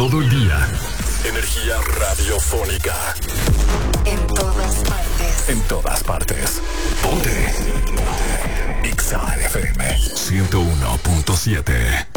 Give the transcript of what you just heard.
todo el día. Energía radiofónica. En todas partes. En todas partes. Ponte. Ponte. Exa FM 101.7.